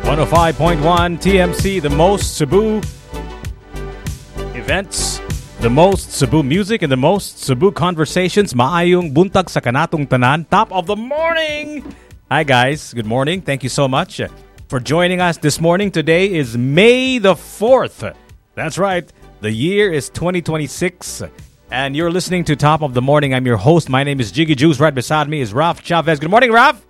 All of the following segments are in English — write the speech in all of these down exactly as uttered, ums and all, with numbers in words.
one oh five point one T M C, the most Cebu events, the most Cebu music, and the most Cebu conversations. Maayong buntag sa kanatong tanan. Top of the morning! Hi guys, good morning. Thank you so much for joining us this morning. Today is May the fourth. That's right. The year is twenty twenty-six. And you're listening to Top of the Morning. I'm your host. My name is Jiggy Juice. Right beside me is Ralph Chavez. Good morning, Ralph.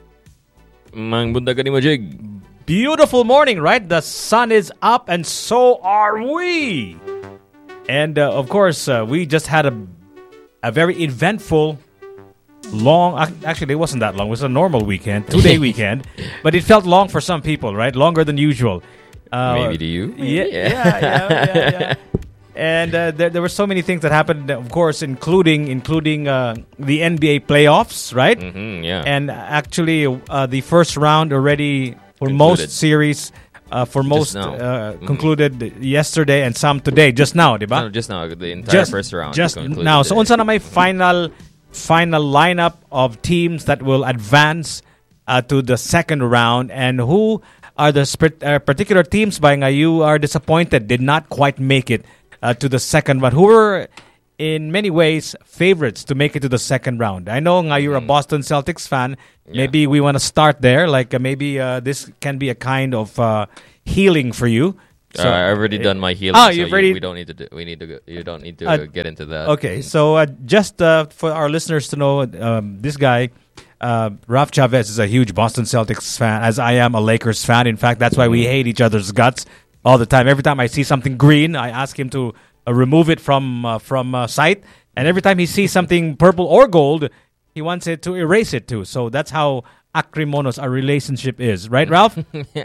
Mang bunta ka ni mo, Jig. Beautiful morning, right? The sun is up and so are we. And, uh, of course, uh, we just had a, a very eventful, long... Actually, it wasn't that long. It was a normal weekend, two-day weekend. But it felt long for some people, right? Longer than usual. Uh, Maybe to you? Yeah, yeah, yeah, yeah, yeah. And uh, there, there were so many things that happened, of course, including including uh, the N B A playoffs, right? Mm-hmm, yeah. And actually, uh, the first round already for concluded. most series, uh, for just most uh, mm-hmm. concluded yesterday and some today, just now, diba? No, just now, the entire just, first round. Just now. So, unsa na may final final lineup of teams that will advance uh, to the second round, and who are the sp- uh, particular teams by nga you are disappointed did not quite make it Uh, to the second round, who were in many ways favorites to make it to the second round. I know nga you're a Boston Celtics fan. Yeah. Maybe we want to start there. Like uh, maybe uh, this can be a kind of uh, healing for you. So, uh, I've already done my healing. Oh, so you've already. You, we don't need to. Do, we need to. Go, you don't need to uh, get into that. Okay, so uh, just uh, for our listeners to know, um, this guy. Uh, Ralph Chavez is a huge Boston Celtics fan, as I am a Lakers fan. In fact, that's why we hate each other's guts all the time. Every time I see something green, I ask him to uh, remove it from uh, from uh, sight. And every time he sees something purple or gold, he wants it to erase it too. So that's how acrimonious our relationship is, right, Ralph?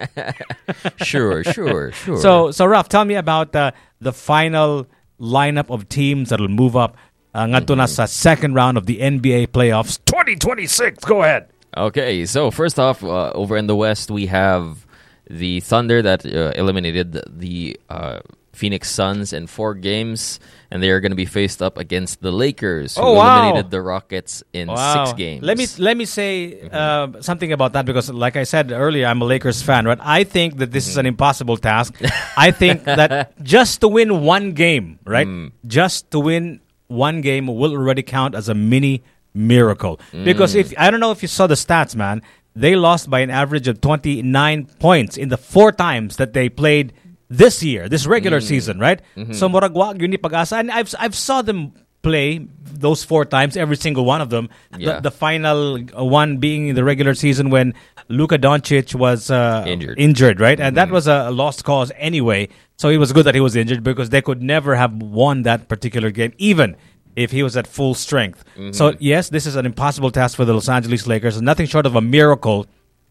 Sure, sure, sure. So, so Ralph, tell me about uh, the final lineup of teams that'll move up uh, ngadto na sa second round of the N B A playoffs twenty twenty-six. Go ahead. Okay, so first off, uh, over in the West, we have the Thunder that uh, eliminated the, the uh, Phoenix Suns in four games, and they are going to be faced up against the Lakers, who oh, wow. eliminated the Rockets in wow. six games. Let me let me say uh, mm-hmm. something about that, because, like I said earlier, I'm a Lakers fan. Right? I think that this mm-hmm. is an impossible task. I think that just to win one game, right? Mm. Just to win one game will already count as a mini miracle. Mm. Because if I don't know if you saw the stats, man. They lost by an average of twenty-nine points in the four times that they played this year, this regular mm. season, right? Mm-hmm. So Moragwag yun ni Pag-asa, and I've I've saw them play those four times, every single one of them. Yeah. The, the final one being in the regular season when Luka Doncic was uh, injured. injured, right? And mm-hmm. that was a lost cause anyway. So it was good that he was injured, because they could never have won that particular game, even if he was at full strength. Mm-hmm. So, yes, this is an impossible task for the Los Angeles Lakers. Nothing short of a miracle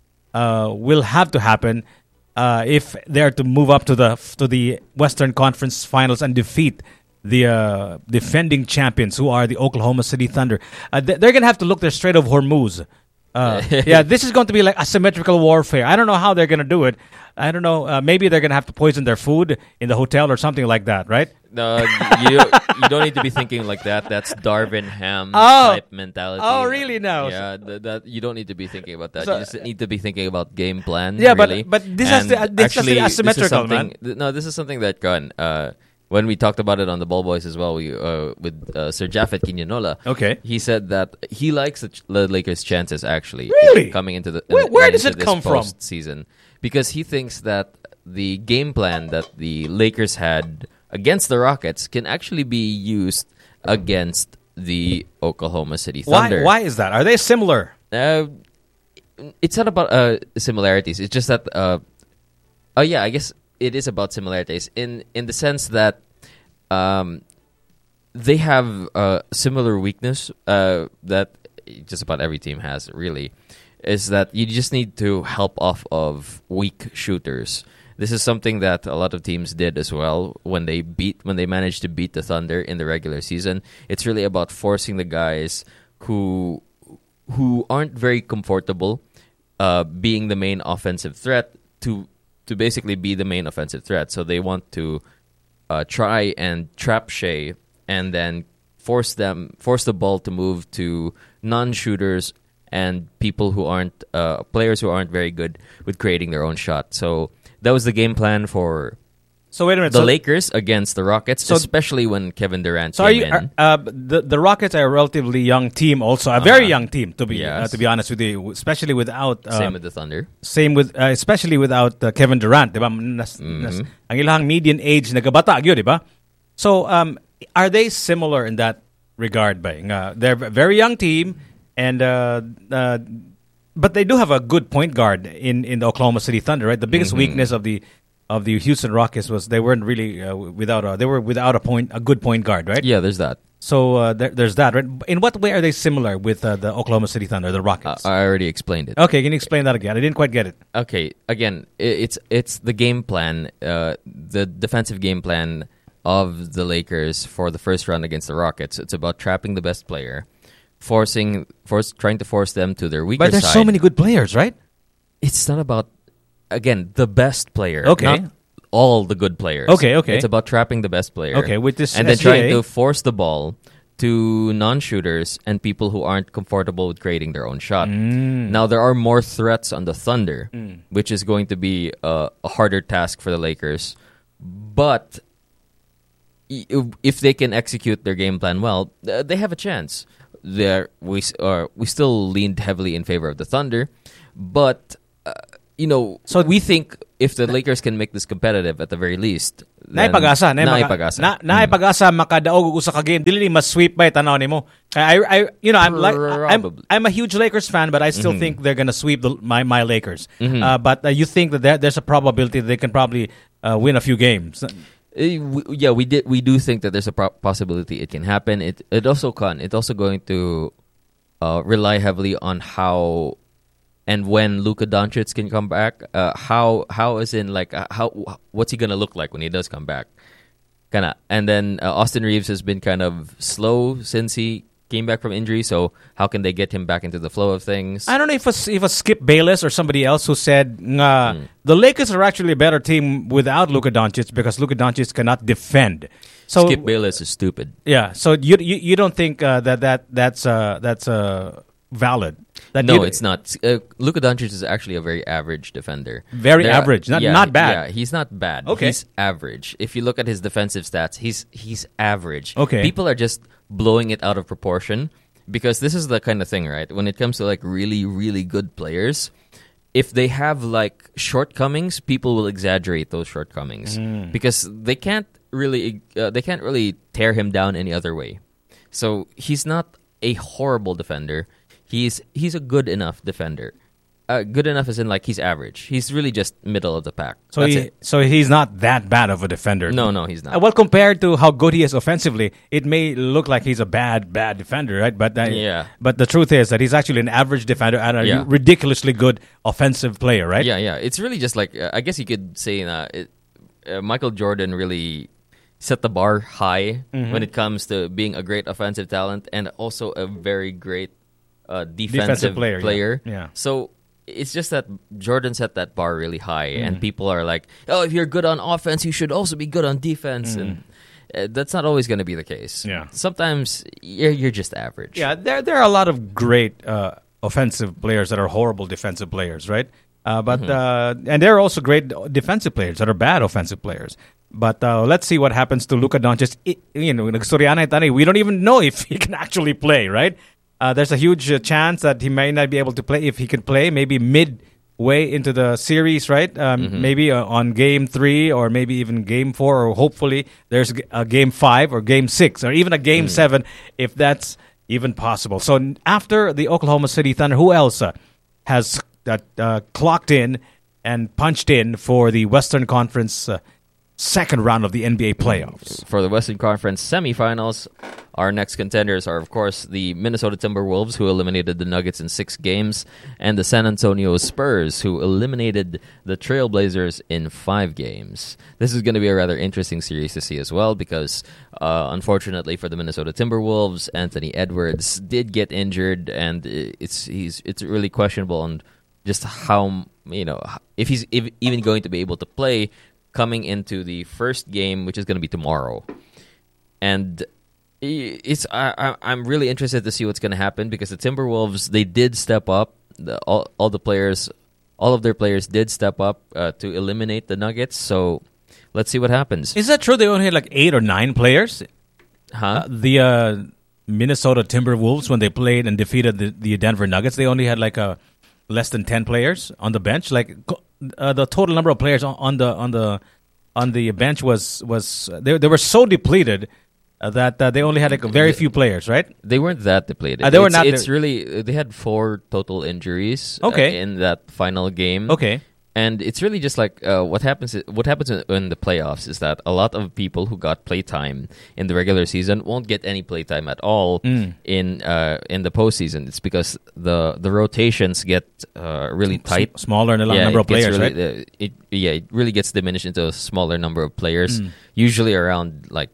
uh, will have to happen uh, if they are to move up to the to the Western Conference Finals and defeat the uh, defending champions, who are the Oklahoma City Thunder. Uh, they're going to have to look their Strait of Hormuz. Uh, yeah, this is going to be like asymmetrical warfare. I don't know how they're going to do it. I don't know. Uh, maybe they're going to have to poison their food in the hotel or something like that, right? No, you you don't need to be thinking like that. That's Darvin Ham oh. type mentality. Oh, really? No. Yeah, th- that you don't need to be thinking about that. So, you just need to be thinking about game plan. Yeah, really. but but this has to, uh, this actually, has to be asymmetrical, this man. Th- no, this is something that Gun. Uh, when we talked about it on the Ball Boys as well, we uh, with uh, Sir Japheth Quinola. Okay. He said that he likes the, ch- the Lakers' chances actually. Really? Coming into the where, where uh, does it come from? Season, because he thinks that the game plan that the Lakers had against the Rockets can actually be used against the Oklahoma City Thunder. Why? Why is that? Are they similar? Uh, it's not about uh, similarities. It's just that. Uh, oh yeah, I guess it is about similarities in in the sense that um, they have a similar weakness uh, that just about every team has. Really, is that you just need to help off of weak shooters. This is something that a lot of teams did as well when they beat when they managed to beat the Thunder in the regular season. It's really about forcing the guys who who aren't very comfortable uh, being the main offensive threat to to basically be the main offensive threat. So they want to uh, try and trap Shea and then force them force the ball to move to non-shooters and people who aren't uh, players who aren't very good with creating their own shot. So that was the game plan for So wait a minute. the so, Lakers against the Rockets, So- especially when Kevin Durant so are came you? in. Are, uh, the the Rockets are a relatively young team, also a very young team to be uh, Yes. to be honest with you, especially without uh, Same with the Thunder. same with uh, especially without uh, Kevin Durant, 'di ba? Nas, nas, ang ilang median age nagabata gyud, 'di ba? So um, are they similar in that regard ba? Nga, they're a very young team and uh, uh, but they do have a good point guard in, in the Oklahoma City Thunder, right? The biggest weakness of the of the Houston Rockets was they weren't really uh, without a they were without a point a good point guard, right? Yeah, there's that. So uh, there, there's that, right? In what way are they similar with uh, the Oklahoma City Thunder, the Uh, Rockets? I already explained it. Okay, can you explain that again? I didn't quite get it. Okay, again, i- it's it's the game plan, uh, the defensive game plan of the Lakers for the first round against the Rockets. It's about trapping the best player, forcing, force, trying to force them to their weaker But there's side. so many good players, right? It's not about, again, the best player. Okay. Not all the good players. Okay, okay. It's about trapping the best player. Okay, with this and then S G A trying to force the ball to non-shooters and people who aren't comfortable with creating their own shot. Mm. Now, there are more threats on the Thunder, which is going to be uh, a harder task for the Lakers. But i- if they can execute their game plan well, th- they have a chance. There, we s- uh, we still leaned heavily in favor of the Thunder, but uh, you know, so we think if the Lakers can make this competitive at the very least, then Naipag-asa, naipag-asa. Na, naipag-asa makadaog usa ka game. Dili ni mas sweep ba tanaw nimo. I I you know, I'm like I'm, Probably. I'm a huge Lakers fan, but I still think they're going to sweep the, my my Lakers. Uh, but uh, you think that there, there's a probability that they can probably uh, win a few games. Uh, we- yeah, we did. We do think that there's a pro- possibility it can happen. It it also can. It's also going to uh, rely heavily on how and when Luka Doncic can come back. Uh, how how is in like uh, how what's he gonna look like when he does come back? Kinda. And then uh, Austin Reeves has been kind of slow since he came back from injury. So how can they get him back into the flow of things? I don't know if a, if a Skip Bayless or somebody else who said nga, the Lakers are actually a better team without Luka Doncic because Luka Doncic cannot defend. So Skip Bayless is stupid. yeah, so you you, you don't think uh, that that that's uh, that's uh, valid? That No, you- it's not. Uh, Luka Doncic is actually a very average defender. Very There- average, not- yeah, not bad. Yeah, he's not bad. Okay. He's average. If you look at his defensive stats, he's he's average. Okay. People are just blowing it out of proportion because this is the kind of thing, right? When it comes to like really really good players, if they have like shortcomings, people will exaggerate those shortcomings because they can't really uh, they can't really tear him down any other way. So he's not a horrible defender. He's he's a good enough defender. Uh, good enough as in like he's average. He's really just middle of the pack. so That's he, it. so he's not that bad of a defender. No, no, he's Uh, not. well, compared to how good he is offensively, it may look like he's a bad, bad defender, right? But uh, Yeah. But the truth is that he's actually an average defender and a Yeah. ridiculously good offensive player, right? Yeah, yeah. It's really just like uh, I guess you could say uh, it, uh, Michael Jordan really set the bar high Mm-hmm. when it comes to being a great offensive talent and also a very great uh, defensive, Defensive player, yeah. Yeah. So it's just that Jordan set that bar really high, Mm. and people are like, "Oh, if you're good on offense, you should also be good on defense," and uh, that's not always going to be the case. Mm. Yeah. Sometimes you're you're just average. Yeah, there there are a lot of great uh, offensive players that are horrible defensive players, right? Uh, but uh, and there are also great defensive players that are bad offensive players. But uh, let's see what happens to Luka Doncic. I, you know, nagstorya na tani, we don't even know if he can actually play, right? Uh, there's a huge uh, chance that he may not be able to play. If he can play, maybe midway into the series, right? Um, Maybe uh, on game three or maybe even game four, or hopefully there's a game five or game six or even a game seven, if that's even possible. So n- after the Oklahoma City Thunder, who else uh, has that uh, clocked in and punched in for the Western Conference uh, second round of the N B A playoffs? For the Western Conference semifinals, our next contenders are, of course, the Minnesota Timberwolves, who eliminated the Nuggets in six games, and the San Antonio Spurs, who eliminated the Trailblazers in five games. This is going to be a rather interesting series to see as well, because uh, unfortunately for the Minnesota Timberwolves, Anthony Edwards did get injured, and it's he's it's really questionable on just how, you know, if he's if, even going to be able to play coming into the first game, which is going to be tomorrow. And It's I, I I'm really interested to see what's going to happen because the Timberwolves, they did step up. The, all all the players, all of their players did step up uh, to eliminate the Nuggets. So let's see what happens. Is that true? They only had like eight or nine players. Huh? Uh, the uh, Minnesota Timberwolves, when they played and defeated the, the Denver Nuggets, they only had like a less than ten players on the bench. Like uh, the total number of players on, on the on the on the bench was was they they were so depleted uh, that uh, they only had like very few players, right? They weren't that depleted. Uh, they were it's, not. It's de- really they had four total injuries. Okay. Uh, in that final game. Okay. And it's really just like uh, what happens. What happens in, in the playoffs is that a lot of people who got playtime in the regular season won't get any playtime at all Mm. in uh, in the postseason. It's because the the rotations get uh, really tight. S- smaller in a Yeah, number it of gets players, really, right? uh, it yeah, it really gets diminished into a smaller number of players. Mm. Usually around like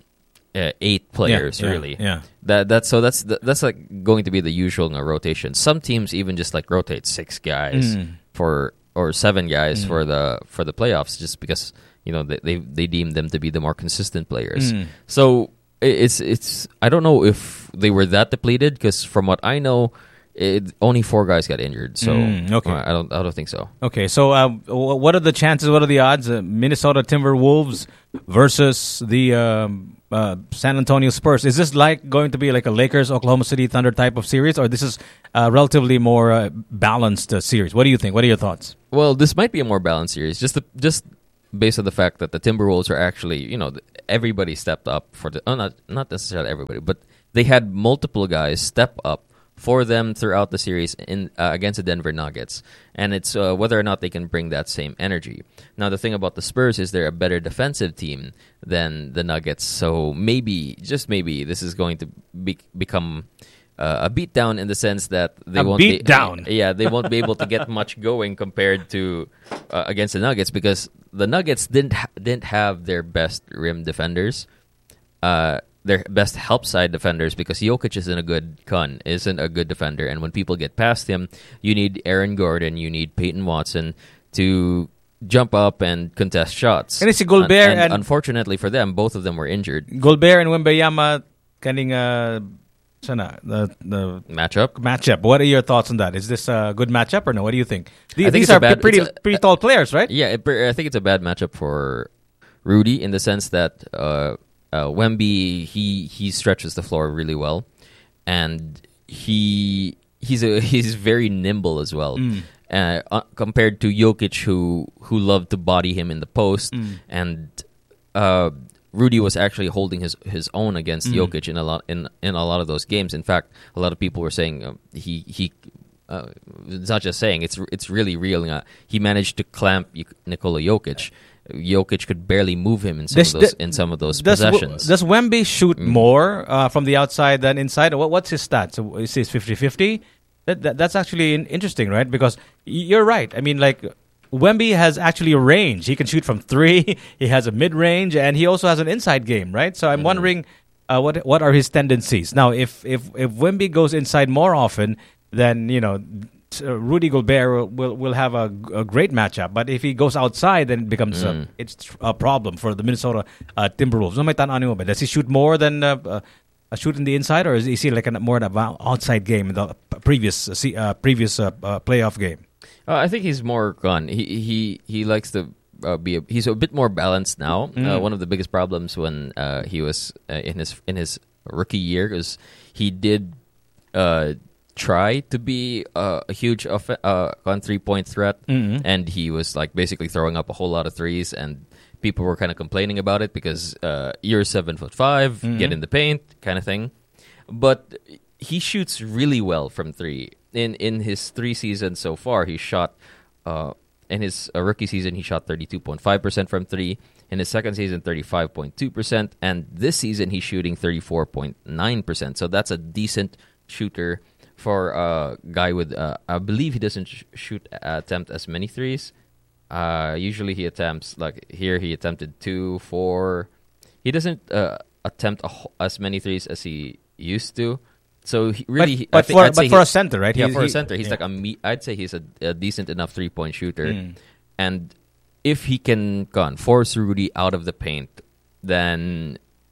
uh, eight players. yeah, really, yeah. That that's so that's that's like going to be the usual in a rotation. Some teams even just like rotate six guys Mm. for. Or seven guys Mm. for the for the playoffs, just because you know they they, they deem them to be the more consistent players. Mm. So i- it's it's I don't know if they were that depleted, because from what I know, it, only four guys got injured. So Mm, okay. uh, I don't I don't think so. Okay, so uh, wh- what are the chances? What are the odds? Uh, Minnesota Timberwolves versus the um, uh, San Antonio Spurs. Is this like going to be like a Lakers Oklahoma City Thunder type of series, or this is a relatively more uh, balanced uh, series? What do you think? What are your thoughts? Well, this might be a more balanced series, just the, just based on the fact that the Timberwolves are actually, you know, everybody stepped up for the oh, not not necessarily everybody, but they had multiple guys step up for them throughout the series in uh, against the Denver Nuggets, and it's uh, whether or not they can bring that same energy. Now, the thing about the Spurs is they're a better defensive team than the Nuggets, so maybe, just maybe, this is going to be, become uh, a beatdown in the sense that they A won't beat be down. yeah, they won't be able to get much going compared to uh, against the Nuggets, because the Nuggets didn't ha- didn't have their best rim defenders. Uh, their best help side defenders, because Jokic isn't a good gun, isn't a good defender, and when people get past him, you need Aaron Gordon, you need Peyton Watson to jump up and contest shots. And it's a Gobert and, and, and- unfortunately for them, both of them were injured. Gobert and Wembanyama kaning uh, sana, the the Matchup. matchup. What are your thoughts on that? Is this a good matchup or no? What do you think? The- I think These it's a are bad- pretty it's a- pretty tall players, right? Yeah, it, I think it's a bad matchup for Rudy in the sense that uh, uh, Wemby he he stretches the floor really well, and he he's a he's very nimble as well. Mm. Uh, uh, compared to Jokic, who who loved to body him in the post, Mm. and uh, Rudy was actually holding his, his own against Mm. Jokic in a lot in in a lot of those games. In fact, a lot of people were saying um, he he. Uh, it's not just saying, it's it's really real. Uh, he managed to clamp Nikola Jokic. Jokic could barely move him in some Does- of those d- in some of those Does, possessions. does Wemby shoot Mm. more uh, from the outside than inside? What, what's his stats? So is he fifty-fifty? That, that, that's actually in, interesting, right? Because y- you're right. I mean, like, Wemby has actually a range. He can shoot from three. He has a mid-range, and he also has an inside game, right? So I'm Mhm. wondering uh, what what are his tendencies. Now, if, if, if Wemby goes inside more often, then, you know, uh, Rudy Gobert will, will, will have a, a great matchup. But if he goes outside, then it becomes Mm. a, it's a problem for the Minnesota uh, Timberwolves. No, may tanong mo ba? Does he shoot more than uh, uh, a shoot in the inside, or is he like a, more an outside game in the previous uh, se- uh, previous uh, uh, playoff game? Uh, I think he's more gone. He he he likes to uh, be. A, he's a bit more balanced now. Mm. Uh, one of the biggest problems when uh, he was uh, in his in his rookie year is he did uh, try to be uh, a huge off- uh, on three point threat, Mhm. and he was like basically throwing up a whole lot of threes, and people were kind of complaining about it because uh, you're seven foot five, Mhm. get in the paint, kind of thing. But he shoots really well from three. In in his three seasons so far, he shot uh, in his uh, rookie season he shot thirty-two point five percent from three. In his second season, thirty-five point two percent, and this season he's shooting thirty-four point nine percent. So that's a decent shooter for a guy with. Uh, I believe he doesn't sh- shoot attempt as many threes. Uh, usually he attempts like here he attempted two, four. He doesn't uh, attempt a, wh- as many threes as he used to. So he really, he- I but, think- for, I'd say but for he- a center, right? yeah, He- for a he- center, he's yeah. like a me- I'd say he's a, a decent enough three point shooter, Mm. and if he can go on, force Rudy out of the paint, then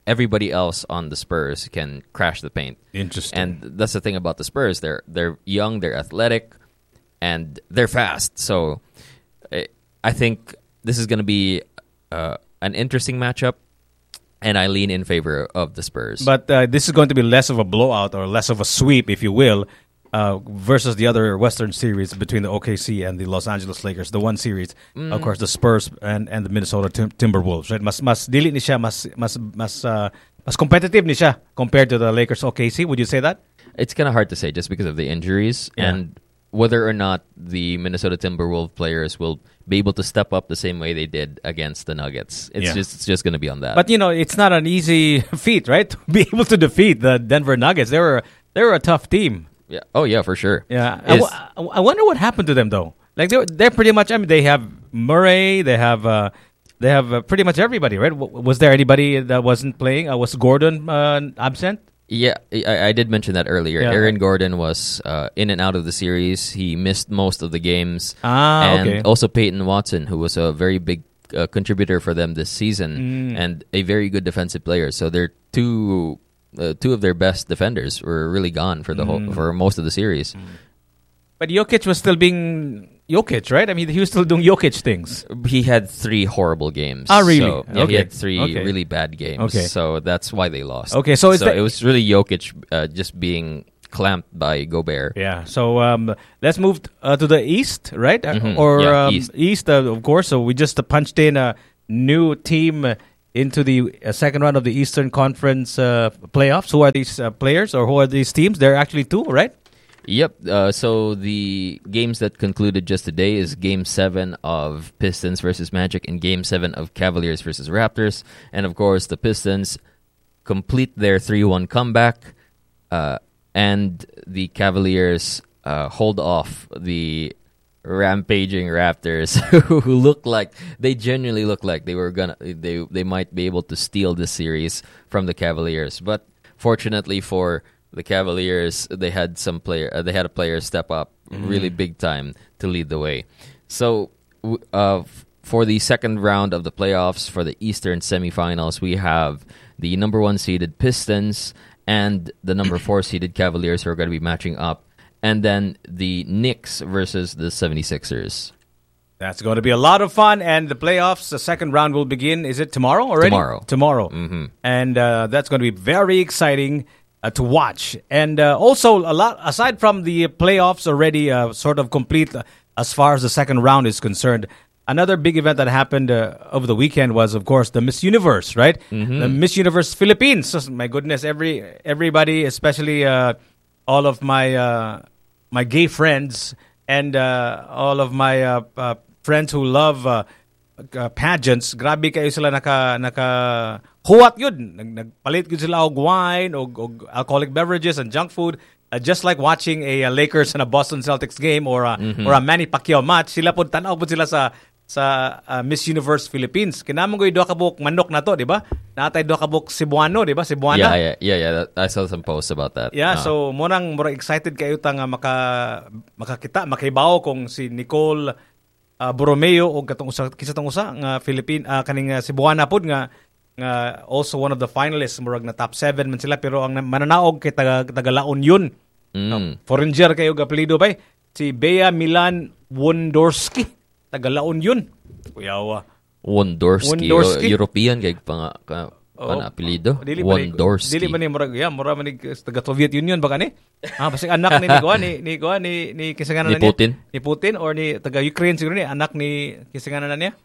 everybody else on the Spurs can crash the paint. Interesting. And that's the thing about the Spurs. They're they're young, they're athletic, and they're fast. So uh, I think this is going to be uh, an interesting matchup, and I lean in favor of the Spurs. But uh, this is going to be less of a blowout or less of a sweep, if you will, uh, versus the other Western series between the O K C and the Los Angeles Lakers. The one series, mm. of course, the Spurs and, and the Minnesota Tim- Timberwolves. Right? Mas mas dili ni siya, mas mas mas uh, mas competitive ni siya compared to the Lakers O K C. Would you say that? It's kind of hard to say just because of the injuries yeah. and whether or not the Minnesota Timberwolves players will be able to step up the same way they did against the Nuggets. It's yeah. just it's just going to be on that. But you know, it's not an easy feat, right? To be able to defeat the Denver Nuggets. They were they were a tough team. Yeah. Oh yeah, for sure. Yeah. I, w- I wonder what happened to them though. Like they're they're pretty much. I mean, they have Murray. They have uh, they have uh, pretty much everybody, right? W- was there anybody that wasn't playing? Uh, was Gordon uh, absent? Yeah, I, I did mention that earlier. Yeah. Aaron Gordon was uh, in and out of the series. He missed most of the games. Ah, and okay. also Peyton Watson, who was a very big uh, contributor for them this season mm. and a very good defensive player. So they're two uh, two of their best defenders were really gone for the mm. whole for most of the series. Mm. But Jokic was still being Jokic, right? I mean, he was still doing Jokic things. He had three horrible games. Ah, really? So, yeah, okay. he had three okay. really bad games. Okay. So that's why they lost. Okay, so, so that, it was really Jokic uh, just being clamped by Gobert. Yeah. So um, let's move uh, to the East, right? Mm-hmm. Or yeah, um, East, East uh, of course. So we just uh, punched in a new team into the uh, second round of the Eastern Conference uh, playoffs. Who are these uh, players or who are these teams? There are actually two, right? Yep. Uh, so the games that concluded just today is Game seven of Pistons versus Magic and Game seven of Cavaliers versus Raptors. And, of course, the Pistons complete their three one comeback, uh, and the Cavaliers uh, hold off the rampaging Raptors, who look like they genuinely look like they were gonna they they might be able to steal this series from the Cavaliers. But fortunately for the Cavaliers, they had some player. Uh, they had a player step up mm. really big time to lead the way. So, uh, f- for the second round of the playoffs for the Eastern semifinals, we have the number one seeded Pistons and the number four seeded Cavaliers, who are going to be matching up, and then the Knicks versus the seventy-sixers. That's going to be a lot of fun, and the playoffs, the second round will begin. Is it tomorrow already? Tomorrow. Tomorrow, mm-hmm. and uh, that's going to be very exciting. Uh, to watch. And uh, also, a lot aside from the playoffs already uh, sort of complete uh, as far as the second round is concerned, another big event that happened uh, over the weekend was, of course, the Miss Universe, right? Mm-hmm. The Miss Universe Philippines. So, my goodness, every everybody, especially uh, all of my uh, my gay friends and uh, all of my uh, uh, friends who love uh, uh, pageants, grabe kayo sila naka... naka huwat yun. Nag, nagpalit yun sila og wine, og, og alcoholic beverages and junk food. Uh, just like watching a, a Lakers and a Boston Celtics game or a, mm-hmm. or a Manny Pacquiao match, sila po tanaw po sila sa sa uh, Miss Universe Philippines. Kinamang ko yung doha ka buok manok na to, di ba? Natay doha ka buok Cebuano, di ba? Cebuana. Yeah, yeah, yeah. yeah. That, I saw some posts about that. Yeah, uh. so murang murang excited kayo ta nga maka makakita, makaibaw kung si Nicole uh, Borromeo o katong usa kisa tong usa nga Philippine uh, kaning uh, Cebuana pod nga nga also one of the finalists, murag na top seven man sila, pero ang mananaog kay taga, taga Laon yun. Mm. No, foreigner kayo gapelido bay. Si Bea Milan Wondorski, taga Laon yun. Kuyawa. Wondorski, Wondorski. O, European kay pang ka, oh, apelyido. Dili Wondorski. Dili man ni murag ya, mura man ni taga Soviet Union baka ni. Ah, basta anak ni Nigoa ni ni Goa ni ni kisanganan ni niya. Putin. Ni Putin or ni taga Ukraine siguro ni anak ni kisanganan na niya.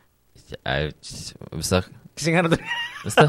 I basta kisanganan to. Basta.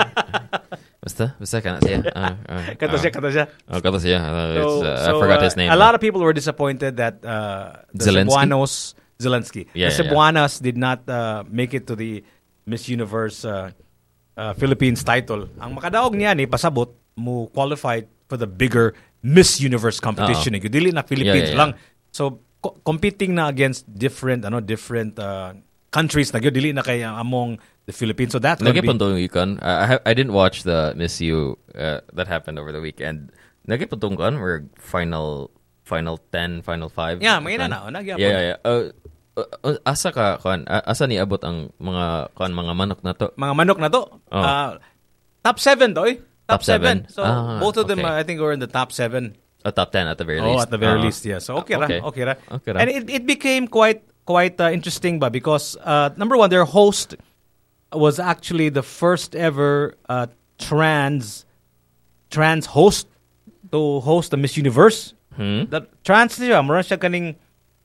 Basta, basta kana siya. Uh, uh, Kato siya, kato siya. Oh, kato siya. Uh, So, uh, I so, forgot uh, his name. A lot of people were disappointed that uh, the Zelensky? Cebuanos, Zelensky, Yeah, the yeah, Cebuanas did not uh, make it to the Miss Universe uh, uh, Philippines title. Ang makadaog niya ni pasabot mo qualified for the bigger Miss Universe competition. Uh-oh. Dili na Philippines Yeah, yeah, yeah. lang. So co- competing na against different ano different uh, countries na gyud, dili na kay uh, among the Philippines. So that's going to be... Nagipantong yukon. I, I I didn't watch the Miss U uh, that happened over the weekend. Nagipantong kan or final final ten, final five. Yeah, may na na. Nagyapon. Yeah, yeah, yeah. Uh, uh, asa ka kan? Asa ni abot ang mga kan mga manok na to? Mga manok na to. Oh. Uh, top seven, though. Top Top seven. seven. So Ah, both of them, okay. uh, I think, were in the top seven. A top ten at the very Oh, least. at the very Ah. least, yeah. So okay, Okay. ra, okay, ra. Okay ra. And it, it became quite quite uh, interesting, ba, because uh, number one, their host was actually the first ever uh, trans trans host to host the Miss Universe. Hmm? The trans siya, mura siya kaning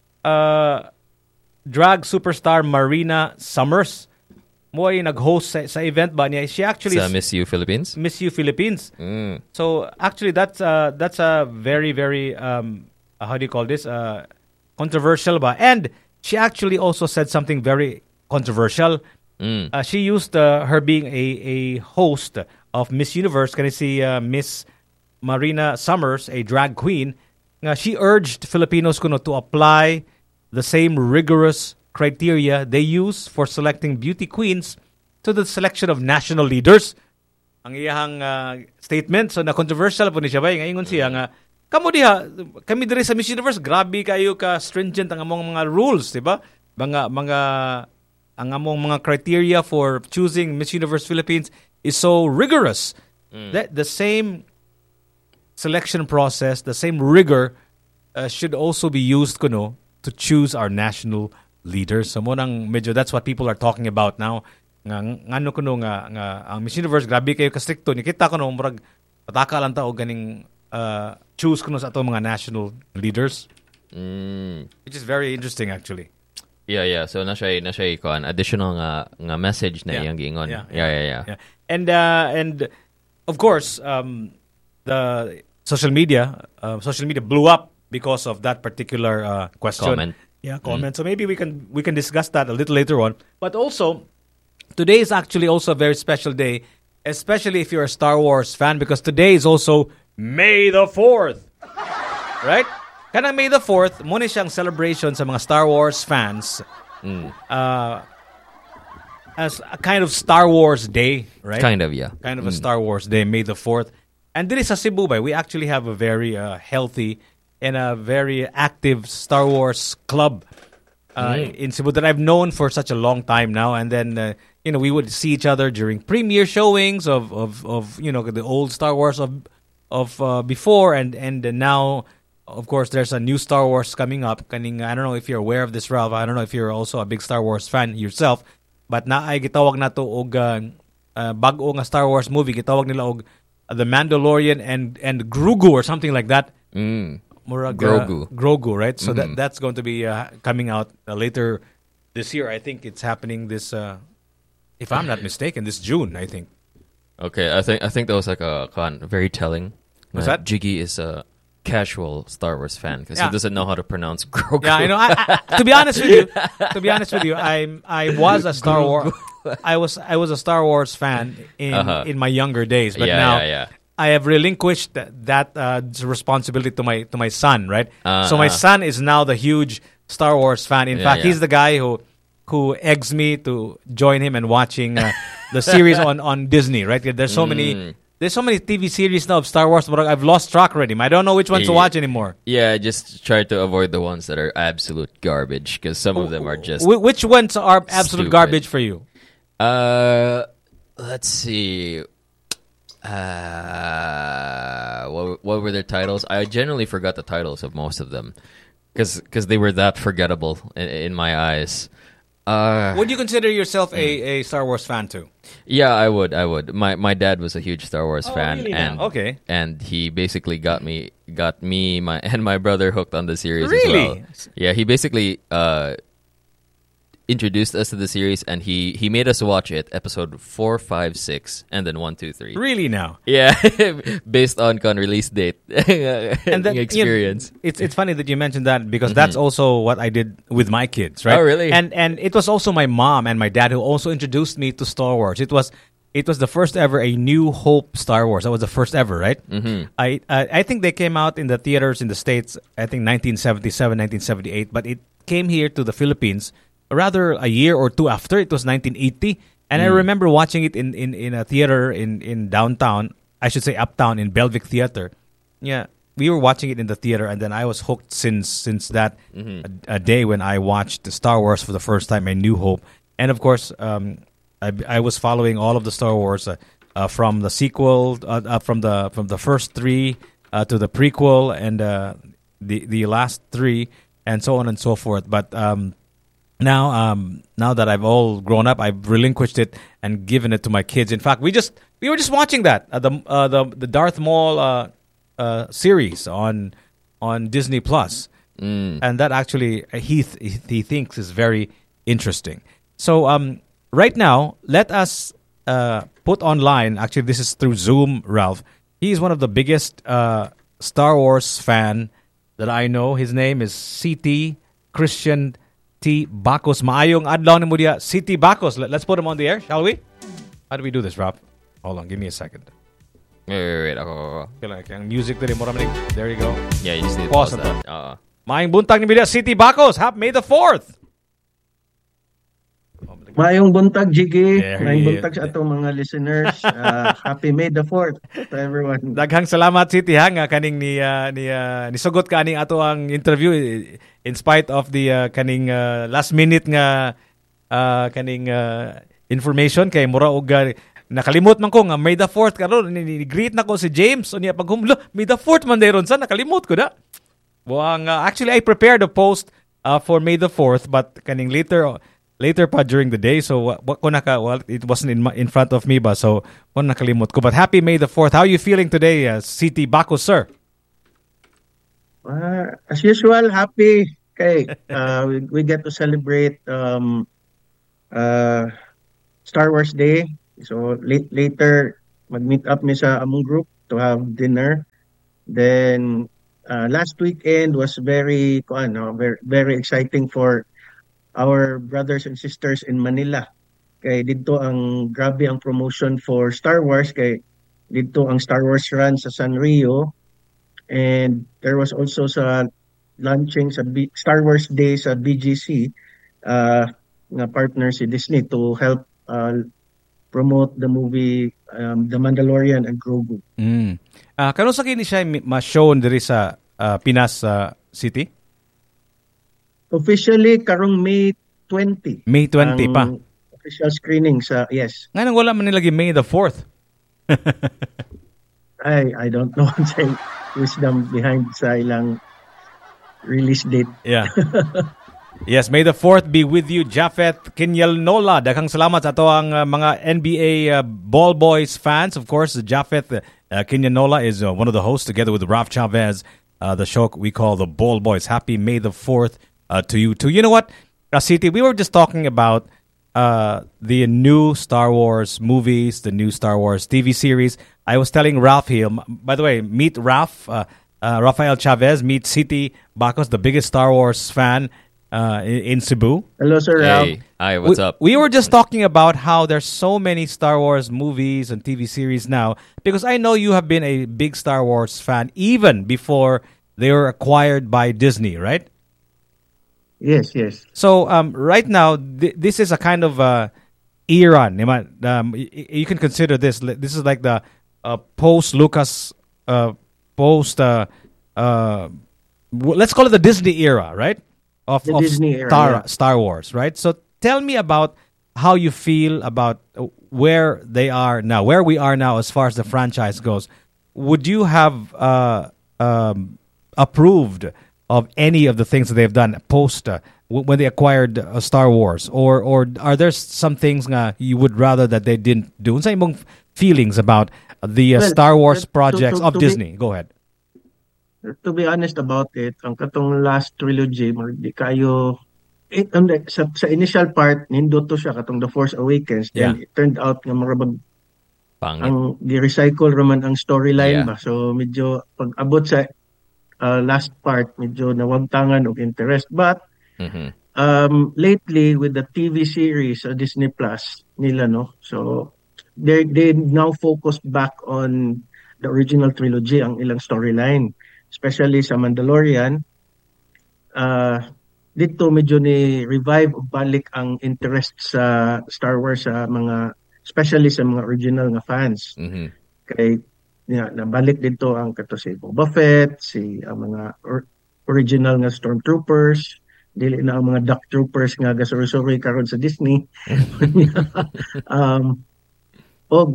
uh, drag superstar Marina Summers. Mo ay nag-host sa, sa event ba niya. She actually Sa Miss U Philippines? Miss You Philippines. Mm. So actually, that's uh, that's a very very um, uh, how do you call this uh, controversial ba? And she actually also said something very controversial. Mm. Uh, she used uh, her being a a host of Miss Universe. Can I see uh, Miss Marina Summers, a drag queen? Uh, she urged Filipinos kuno to apply the same rigorous criteria they use for selecting beauty queens to the selection of national leaders. Ang iyang uh, statement, so na controversial po ni siya ba, ngayon siya nga, kamo diha, kami diri sa Miss Universe, grabe kayo ka stringent ang among mga rules, di ba? Mga, mga, ang among mga criteria for choosing Miss Universe Philippines is so rigorous. Mm. That the same selection process, the same rigor uh, should also be used kuno to choose our national leaders. So mo nang medyo that's what people are talking about now. Nga ngano kuno nga nga ang Miss Universe grabe kayo ka stricto ni kita kuno murag pataka lang ta og ganing uh, choose kuno sa ato mga national leaders. Mm. Which is very interesting actually. Yeah, yeah. So na siya na siya kon additional nga nga message na Yeah. iyang giingon. Yeah, Yeah, yeah, yeah. Yeah. And uh, and of course um, the social media uh, social media blew up because of that particular uh, question. Comment. Yeah, comment. So maybe we can we can discuss that a little later on. But also, today is actually also a very special day, especially if you're a Star Wars fan, because today is also May the fourth. Right? Kanang May the fourth, muna siyang celebration sa mga Star Wars fans. Mm. Uh, as a kind of Star Wars day, right? Kind of, yeah. Kind of a Star Wars day, May the fourth. And diri sa Cebu, bay, we actually have a very uh, healthy and a very active Star Wars club uh, Mm. in Cebu that I've known for such a long time now. And then, uh, you know, we would see each other during premiere showings of, of, of you know, the old Star Wars of of uh, before. And, and uh, now, of course, there's a new Star Wars coming up. Kaning, I don't know if you're aware of this, Ralph. I don't know if you're also a big Star Wars fan yourself. But na ay gitawag na to og uh, uh, bago nga Star Wars movie. Gitawag nila og uh, The Mandalorian and, and Grogu or something like that. Mm. Murag, Grogu. Uh, Grogu, right? So Mhm. that that's going to be uh, coming out uh, later this year. I think it's happening this, uh, if I'm not mistaken, this June, I think. Okay, I think I think that was like a con very telling. What's Uh, that? Jiggy is a casual Star Wars fan because Yeah. he doesn't know how to pronounce Grogu. Yeah, I know. I, I, to be honest with you, to be honest with you, I I was a Star Wars. I was I was a Star Wars fan in Uh-huh. in my younger days, but Yeah, now yeah, yeah. I have relinquished that, that uh, responsibility to my to my son. Right. Uh, so my uh. son is now the huge Star Wars fan. In Yeah, fact, yeah. he's the guy who who eggs me to join him and watching uh, the series on, on Disney. Right. There's so many. Mm. There's so many T V series now of Star Wars, but I've lost track already. I don't know which ones to Yeah. watch anymore. Yeah, just try to avoid the ones that are absolute garbage because some of them are just. Wh- which ones are absolute stupid. garbage for you? Uh, let's see. Uh, what what were their titles? I generally forgot the titles of most of them because they were that forgettable in, in my eyes. Uh, Would you consider yourself a, a Star Wars fan too? yeah, I would. I would. My my dad was a huge Star Wars Oh, fan, really now? and Okay. and he basically got me got me my and my brother hooked on the series Really? as well. Yeah, he basically uh introduced us to the series, and he he made us watch it episode four, five, six, and then one, two, three. Really now? Yeah, based on con release date and then, you know, experience. it's it's funny that you mentioned that because that's also what I did with my kids, right? Oh, really? And and it was also my mom and my dad who also introduced me to Star Wars. It was it was the first ever a New Hope Star Wars. That was the first ever, right? Mm-hmm. I uh, I think they came out in the theaters in the States. I think nineteen seventy-seven, nineteen seventy-eight, but it came here to the Philippines rather a year or two after. It was nineteen eighty, and I remember watching it in, in, in a theater in, in downtown. I should say uptown in Belvic Theater. Yeah, we were watching it in the theater, and then I was hooked since since that a, a day when I watched the Star Wars for the first time, A New Hope, and of course, um, I, I was following all of the Star Wars uh, uh, from the sequel, uh, uh, from the from the first three uh, to the prequel and uh, the the last three, and so on and so forth. But um, now, um, now that I've all grown up, I've relinquished it and given it to my kids. In fact, we just we were just watching that uh, the uh, the the Darth Maul uh, uh, series on on Disney Plus, Mm. and that actually uh, he th- he thinks is very interesting. So um, right now, let us uh, put online. Actually, this is through Zoom. Ralph, he is one of the biggest uh, Star Wars fan that I know. His name is C T Christian T Bacos. Maayong adlaw ni mo diya, C T Bacos. Let, let's put him on the air, shall we? How do we do this, Ralph? Hold on, give me a second. Wait, wait, wait. Ako, ako, ako. Okay, like, ang music dali mo ramanig. There you go. Yeah, you just need to Pause pause na that. Uh, Maayong buntag ni Bilia, C T Bacos. Happy May the fourth. Mayong buntag, Jiggy. There Mayong he buntag is. sa atong mga listeners. Uh, happy May the fourth to everyone. Daghang salamat City ha nga kaning ni uh, ni uh, nisugot ka aning ato ang interview in spite of the uh, kaning uh, last minute nga uh, kaning uh, information kay mura og uh, nakalimot man ko nga May the fourth karon ni, ni greet na ko si James unya paghumlo May the fourth man dayron sa nakalimot ko da. Buang uh, actually I prepared a post uh, for May the fourth but kaning later later pa during the day. So what ko naka well it wasn't in my, in front of me ba so ko nakalimot ko. But happy May the fourth. How are you feeling today, uh, C T Bacos, sir? Uh, as usual, happy. Okay, uh, we, we get to celebrate um, uh, Star Wars Day. So late, later, mag-meet up mi sa among group to have dinner. Then uh, last weekend was very, ano, very, very exciting for our brothers and sisters in Manila. Kay dito ang grabe ang promotion for Star Wars kay dito ang Star Wars run sa Sanrio, and there was also sa launching sa B- Star Wars Day sa B G C uh na partner si Disney to help uh, promote the movie um, The Mandalorian and Grogu. Mm. Uh, kano sa kini siya ma-show diri sa uh, Pinas uh, City? Officially karong May twentieth. May twentieth pa. Official screening sa yes. Ngayon wala man nilagi May the fourth. I I don't know say wisdom behind sa ilang release date. Yeah. Yes, May the fourth be with you, Jafet Kinyalnola. Daghang salamat sa ato ang uh, mga N B A uh, Ball Boys fans. Of course, Jafet uh, Kinyalnola is uh, one of the hosts together with Ralph Chavez. Uh, the show we call the Ball Boys. Happy May the fourth uh, to you too. You know what, City, we were just talking about uh, the new Star Wars movies, the new Star Wars T V series. I was telling Ralph here, by the way, meet Ralph, uh, uh, Rafael Chavez, meet City Bacos, the biggest Star Wars fan uh, in, in Cebu. Hello, Sir Ralph. hey, hi, what's we, up? We were just talking about how there's so many Star Wars movies and T V series now, because I know you have been a big Star Wars fan even before they were acquired by Disney, right? Yes, yes. So um, right now, th- this is a kind of uh, era. naman. Um, y- y- you can consider this. li- This is like the uh, post Lucas, uh, post. Uh, uh, w- let's call it the Disney era, right? Of, The of Disney era, Star yeah. Star Wars, right? So tell me about how you feel about uh, where they are now, where we are now as far as the franchise goes. Would you have uh, um, approved of any of the things that they've done post uh, w- when they acquired uh, Star Wars, or or are there some things nga you would rather that they didn't do? Unsa imong feelings about the uh, Well, Star Wars uh, to- projects to- of to be- Disney? Go ahead. To be honest about it, ang katong last trilogy, mag- di kayo, it, um, like, sa, sa initial part, nindot to siya, katong The Force Awakens, then Yeah. it turned out nga marabag, Pangit. ang di-recycle raman ang storyline Yeah. ba. So medyo, pag abot sa uh, last part, medyo nawagtangan og interest. But, Mhm. um, lately, with the T V series sa Disney Plus nila, no, so, they they now focus back on the original trilogy, ang ilang storyline. Especially sa Mandalorian, uh, dito medyo ni revive o balik ang interest sa Star Wars sa mga, especially sa mga original nga fans. Mhm. Kay yeah, nabalik dito ang kato si Boba Fett, si ang mga or- original nga Stormtroopers, dili na ang mga Duck Troopers nga gasuri-suri karon sa Disney. um, o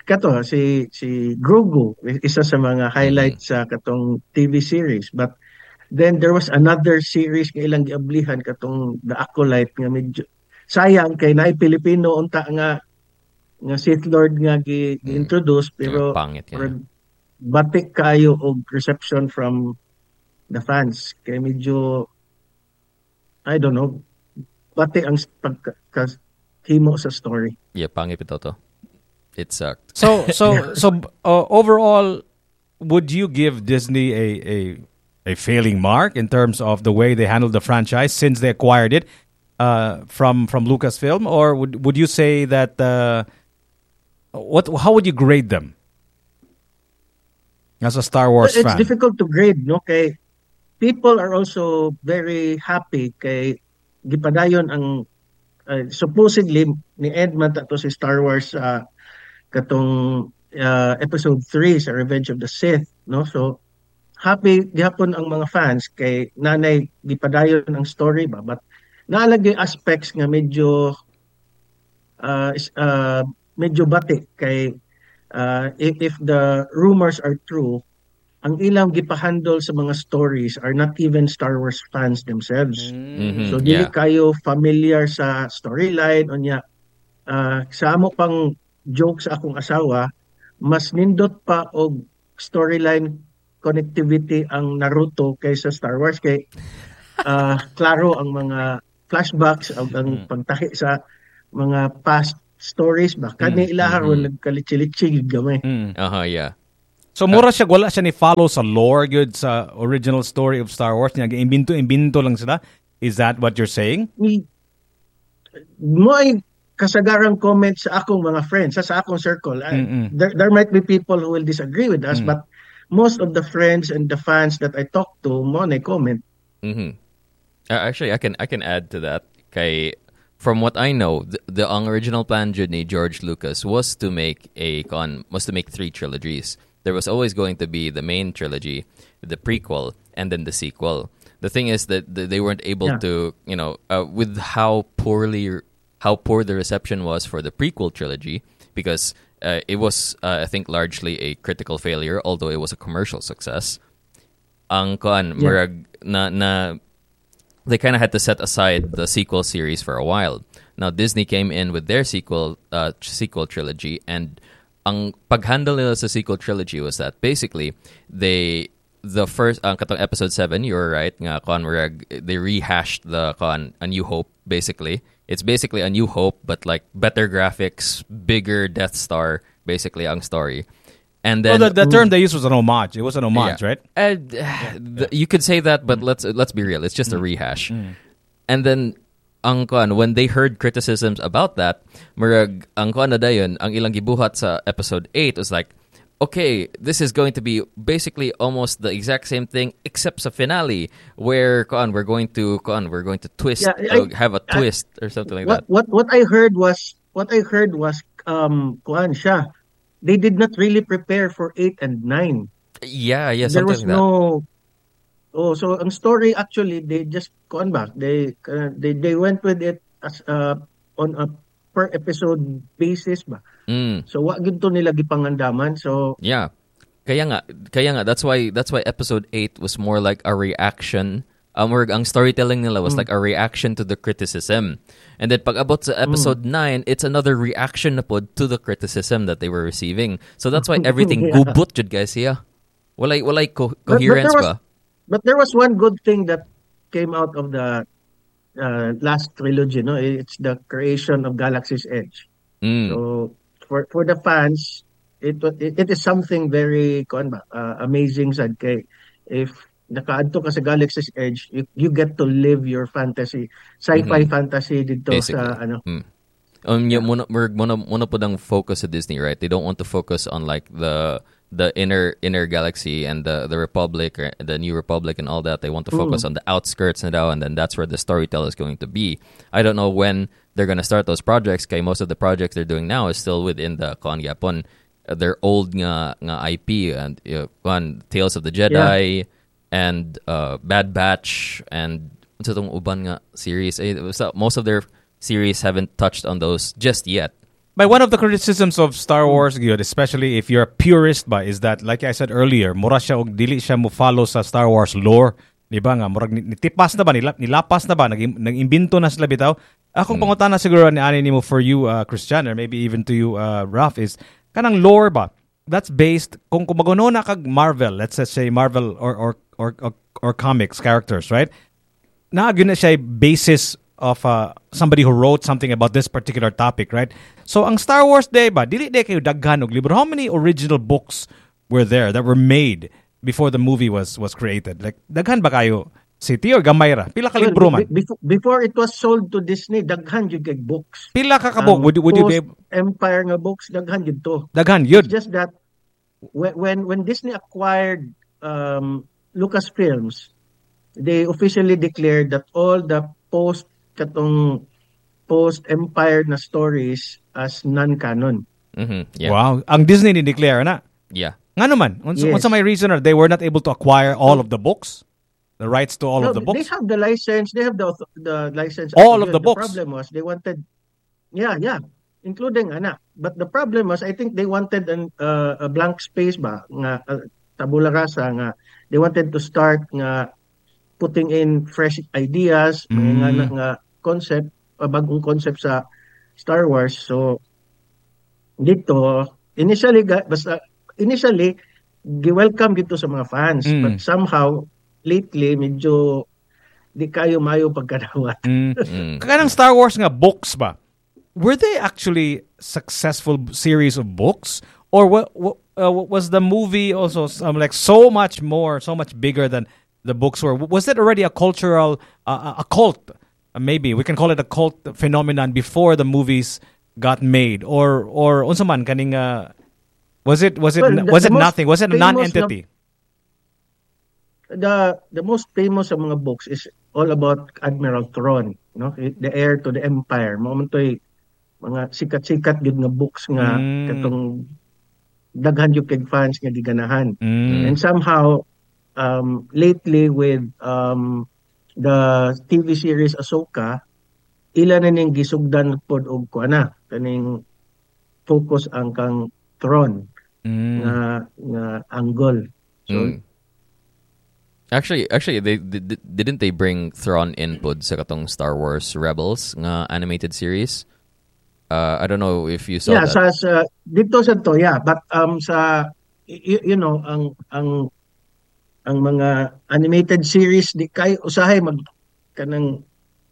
kato si si Grogu isa sa mga highlights sa katong T V series, but then there was another series nga ilang giablihan katong The Acolyte nga medyo sayang kay naay Pilipino unta nga nga Sith Lord nga gi, gi-introduce pero Pangit or yan. batik kayo og reception from the fans kay medyo I don't know batik ang pagka himo sa story. Yeah, pangit ito to. It sucked. So so so uh, overall, would you give Disney a, a a failing mark in terms of the way they handled the franchise since they acquired it uh, from from Lucasfilm, or would would you say that uh, what how would you grade them as a Star Wars It's fan? difficult to grade, no? Kay people are also very happy kay gipadayon ang uh, supposedly ni Edmund to si Star Wars uh, katong uh, episode three sa Revenge of the Sith, no? So happy gihapon ang mga fans kay nanay gipadayon ang story ba, but naalagay aspects nga medyo uh, is- uh, medyo batik kay uh, if, if the rumors are true, ang ilang gipahandle sa mga stories are not even Star Wars fans themselves. Mhm, So dili yeah. kayo familiar sa storyline unya uh, sa amo pang joke sa akong asawa, mas nindot pa og storyline connectivity ang Naruto kaysa Star Wars kay uh, klaro ang mga flashbacks ang, ang pagtahi sa mga past stories ba kani ilaha ron nagkalitsi-litsi gid gamay. Mm. Uh-huh, yeah. So mura siya wala siya ni follow sa lore good sa original story of Star Wars niya imbinto imbinto lang sila. Is that what you're saying? Ni mo ay kasagarang comments sa akong mga friends sa, sa akong circle. I- Mm-mm. there there might be people who will disagree with us, but most of the friends and the fans that I talk to mo na comment. Mm-hmm. Uh, actually, I can I can add to that. Kay, from what I know, the, the ang original plan jud ni George Lucas was to make a con was to make three trilogies. There was always going to be the main trilogy, the prequel, and then the sequel. The thing is that th- they weren't able Yeah. to, you know, uh, with how poorly how poor the reception was for the prequel trilogy, because uh, it was, uh, I think, largely a critical failure, although it was a commercial success. Ang kon, Yeah. murag na na they kind of had to set aside the sequel series for a while. Now Disney came in with their sequel uh, sequel trilogy, and ang paghandle nila sa sequel trilogy was that basically they the first ang katong episode seven, you were right nga kon murag they rehashed the kon A New Hope basically. It's basically A New Hope but like better graphics, bigger Death Star basically ang story. And then Well, the, the term they used was an homage. It was an homage, yeah. right? Uh, th- you could say that, but let's let's be real. It's just a rehash. And then ang kuan when they heard criticisms about that, murag ang kuan na dayon ang ilang gibuhat sa episode eight was like, okay, this is going to be basically almost the exact same thing except sa finale where kuan we're going to kuan we're going to twist Yeah, I- uh, have a I- twist or something like What that. what what I heard was what I heard was um kuan siya. They did not really prepare for eight and nine. Yeah, yeah, There something was like that. no Oh, so ang story actually they just kuan ba? They uh, they they went with it as uh, on a per episode basis ba. Mm. So wa gyud to nila gipangandaman. So Yeah. Kaya nga, kaya nga that's why that's why episode eight was more like a reaction. Um, or ang storytelling nila was like a reaction to the criticism. And then pag abot sa episode nine, it's another reaction na pod to the criticism that they were receiving. So that's why everything Yeah. gubot jud guys yeah. Walay walay co- But- but coherence there was- ba? but there was one good thing that came out of the uh, last trilogy, no? It's the creation of Galaxy's Edge. Mm. So for for the fans, it wa- it, it is something very kuan ba, uh, amazing sad kay if nakaadto ka sa Galaxy's Edge, you, you get to live your fantasy, sci-fi fantasy dito Basically. sa ano. Mm. Um, yeah. muna, muna, muna, muna po dang focus sa Disney, right? They don't want to focus on like the the inner inner galaxy and the the Republic, or the New Republic, and all that. They want to focus on the outskirts na daw, and then that's where the storyteller is going to be. I don't know when they're going to start those projects. Kay most of the projects they're doing now is still within the kon gyapon, uh, their old nga nga I P and uh, kon Tales of the Jedi and uh, Bad Batch and sa tong uban nga series. Eh, basta most of their series haven't touched on those just yet. But one of the criticisms of Star Wars, gyud, especially if you're a purist ba, is that, like I said earlier, mura siya og dili siya mo follow sa Star Wars lore. Di ba nga, murag ni- nitipas na ba, nila, nilapas na ba, nag, nag-imbento na sila bitaw. Akong pangutana siguro ni ani nimo for you, uh, Christian, or maybe even to you, uh, Ralph, is kanang lore ba? That's based, kung kumaguno na kag Marvel, let's just say Marvel or or or, or, or comics characters, right? Naagyo na siya basis of uh, somebody who wrote something about this particular topic, right? So, ang Star Wars day ba, dili day kayo daghan og libro. How many original books were there that were made before the movie was was created? Like, daghan ba kayo? City or gamay ra? Pila ka libro man? Be- before, before it was sold to Disney, daghan jud kay books. Pila ka kabog? Ang Would, you- would you be able? Post-Empire nga books, daghan jud to. Daghan, It's yun. just that when when, when Disney acquired um, Lucasfilms, they officially declared that all the post katong post-Empire na stories as non-canon. Mhm. Yeah. Wow. Ang Disney ni declare na. Yeah. Nga naman, unsa Yes. unsa may reason or they were not able to acquire all of the books? The rights to all No, of the They books? have the license. They have the auth- the license. All of Yun, the books? The problem was they wanted, yeah, yeah, including ana. But the problem was I think they wanted an, uh, a blank space ba nga uh, tabula rasa nga they wanted to start nga putting in fresh ideas, mga nga, Mm. nga concept, uh, bagong concept sa Star Wars. So dito initially ga- basta initially gi-welcome dito sa mga fans, Mm. but somehow lately medyo di kayo mayo pagkadawat. Mm. Mm. Kanang Star Wars nga books ba? Were they actually successful series of books, or what? what uh, was the movie also um, like so much more, so much bigger than the books were? Was it already a cultural, uh, a cult? Uh, maybe we can call it a cult phenomenon before the movies got made, or or unsa man kaning uh, was it was it Well, the- was the it most nothing? Was it a famous non-entity? The the most famous sa mga books is all about Admiral Thrawn, no? The heir to the empire. Mo man toy mga sikat-sikat gyud nga books nga Mm. katong daghan yung kay fans nga giganahan. Mm. And somehow um lately with um the T V series Ahsoka, ila na ning gisugdan pod og kuana kaning focus ang kang Thrawn Mm. nga nga angle. So Mm. Actually, actually, they, they didn't they bring Thrawn in pod sa katong Star Wars Rebels nga animated series? Uh, I don't know if you saw yeah, that. sa, sa dito sa to, yeah, but um sa y- you know ang ang ang mga animated series di kay usahay mag kanang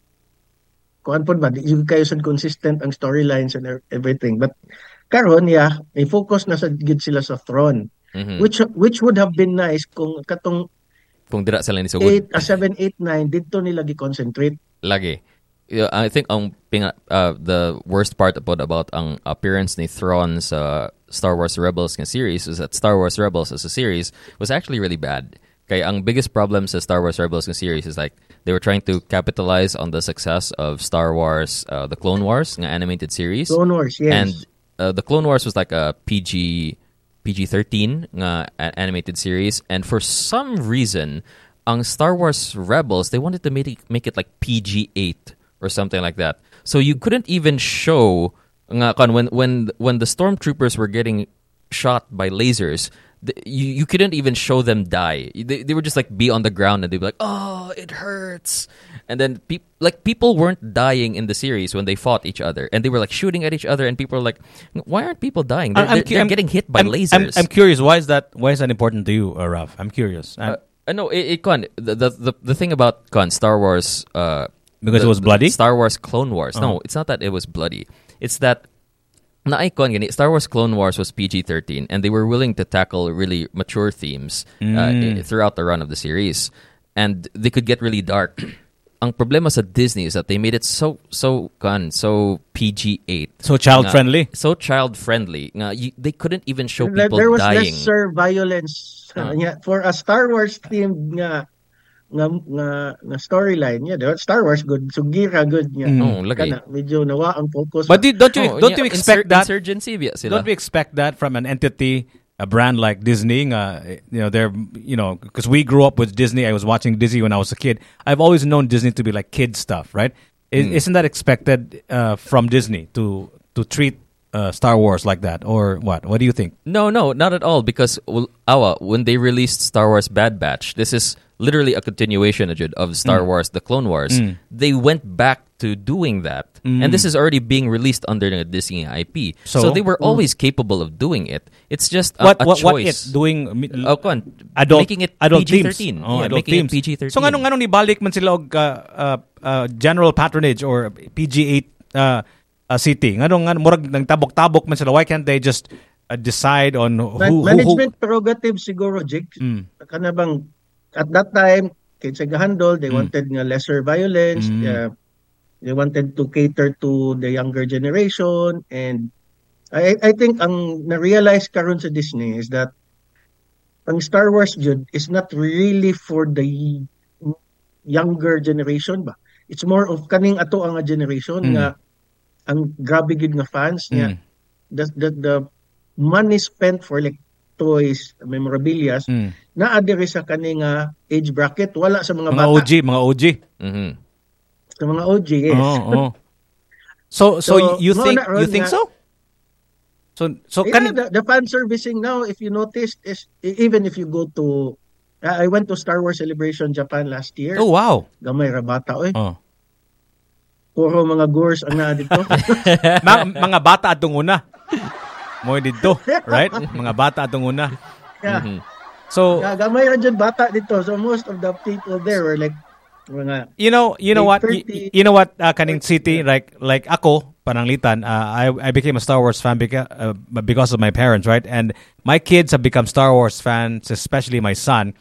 kuan pod ba di yun kayo sad consistent ang storylines and e- everything, but karon yeah may focus na sa gid sila sa Throne, Mhm. which which would have been nice kung katong Kung dira sila ni sugod. eight uh, seven eight nine dito nila gi-concentrate. Lagi. Yeah, I think ang pinga, uh, the worst part about about ang appearance ni Thrawn sa Star Wars Rebels nga series is that Star Wars Rebels as a series was actually really bad. Kaya ang biggest problem sa Star Wars Rebels nga series is like they were trying to capitalize on the success of Star Wars, uh, the Clone Wars nga animated series. Clone Wars, yes. And uh, the Clone Wars was like a P G P G thirteen nga a- animated series, and for some reason, ang Star Wars Rebels they wanted to make it, make it like P G eight or something like that. So you couldn't even show nga kan when when when the stormtroopers were getting shot by lasers. The, you you couldn't even show them die. They they were just like be on the ground and they'd be like, "Oh, it hurts." And then pe- like people weren't dying in the series when they fought each other, and they were like shooting at each other, and people were like, "Why aren't people dying? They're, I'm they're, cu- they're I'm- getting hit by I'm, lasers." I'm, I'm curious. Why is that? Why is that important to you, uh, Ralph? I'm curious. I'm- Uh, no, it, it con the, the the the thing about con Star Wars uh Because the- it was bloody? Star Wars Clone Wars. No, Oh. it's not that it was bloody. It's that na icon gani Star Wars Clone Wars was P G thirteen, and they were willing to tackle really mature themes uh, Mm. i- throughout the run of the series, and they could get really dark. Ang problema sa Disney is that they made it so so gun so P G eight, So child-friendly? so child friendly. Nga, you, they couldn't even show There- people there was dying. lesser violence Ah. nga, for a Star Wars themed nga nga nga, nga storyline yeah, the Star Wars good sugira good nga. Mm. Oh, lagi. Kana, medyo nawa ang focus. But di- don't you Oh, don't yeah, you expect insur- that? insurgency biya sila? Don't we expect that from an entity, a brand like Disney? Uh, you know, they're you know because we grew up with Disney. I was watching Disney when I was a kid. I've always known Disney to be like kid stuff, right? I- Mm. Isn't that expected uh, from Disney to to treat uh, Star Wars like that, or what? What do you think? No, no, not at all. Because well, Awa, when they released Star Wars Bad Batch, this is literally a continuation Ajud, of Star Mm. Wars: The Clone Wars. They went back to doing that, and this is already being released under the Disney I P. So, So? they were always capable of doing it. It's just a, What a what what it choice. doing? Oh, come on. Adult, making it adult P G themes. thirteen. Oh, yeah, adult making themes. it P G thirteen. So nganong nganong nibalik man sila og uh, uh, uh, general patronage or P G eight uh, uh, city. Nganong nganong murag nang tabok-tabok man sila. Why can't they just uh, decide on who, Ma- who, who management prerogative siguro, Jake. Mm. Kana bang at that time kinsa gahandol, they Mm. wanted nga lesser violence. Mm. uh, they wanted to cater to the younger generation, and I I think ang na-realize karon sa Disney is that ang Star Wars jud is not really for the younger generation ba. It's more of kaning ato ang nga generation Mm. nga ang grabe gid nga fans niya. Mm. The, the the money spent for like toys, memorabilia, Mm. naa diri sa kani nga age bracket, wala sa mga, mga bata. O G, mga O G. Mhm. Sa mga O G, yes. Oo, oo. So so, So, you no, think na- you think nga- so? So so Yeah, kan the, the fan servicing now, if you noticed, is e- even if you go to, I I went to Star Wars Celebration Japan last year. Oh wow. Gamay ra bata oy. Oh. Puro mga gores ang naa dito. Ma- mga bata atong una. Mo dito, right? Mga bata atong una. Yeah. Mhm. So Ga- Gamay ra dyan bata dito. So most of the people there were like mga you know, you know what, Late you, thirties. you know what, uh, kaning city, like like ako, pananglitan, uh, I I became a Star Wars fan because uh, because of my parents, right? And my kids have become Star Wars fans, especially my son.